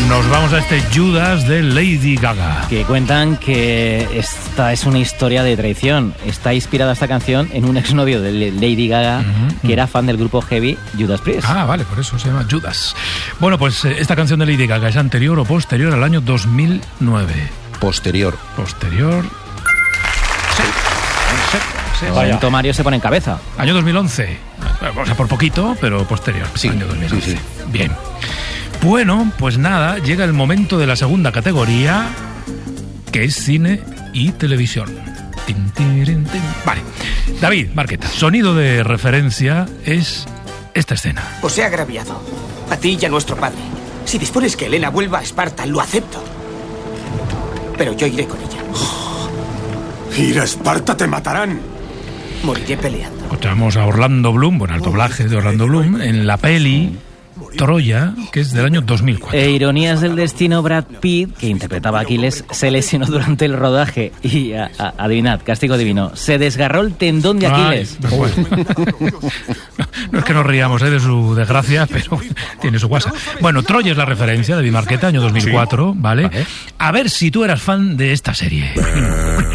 Nos vamos a este Judas de Lady Gaga. Que cuentan que esta es una historia de traición. Está inspirada esta canción en un exnovio de Lady Gaga, que era fan del grupo heavy Judas Priest. Ah, vale, por eso se llama Judas. Bueno, pues esta canción de Lady Gaga es anterior o posterior al año 2009. Posterior. Sí. Valento Mario se pone en cabeza. Año 2011. O sea, por poquito, pero posterior. Sí, año 2011. sí. Bien. Bueno, pues nada, llega el momento de la segunda categoría, que es cine y televisión. Tin, tirin, tin. Vale. David Marqueta, sonido de referencia es esta escena. Os he agraviado. A ti y a nuestro padre. Si dispones que Helena vuelva a Esparta, lo acepto. Pero yo iré con ella. Ir a Esparta te matarán. Moriré peleando. Encontramos a Orlando Bloom, bueno, el doblaje de Orlando Bloom, en la peli Troya, que es del año 2004. Ironías del destino, Brad Pitt, que interpretaba a Aquiles, se lesionó durante el rodaje y, adivinad, castigo divino, se desgarró el tendón de Aquiles. Ay, bueno. No es que nos ríamos de su desgracia, pero tiene su guasa. Bueno, Troya es la referencia, David Marqueta, año 2004, ¿vale? A ver si tú eras fan de esta serie.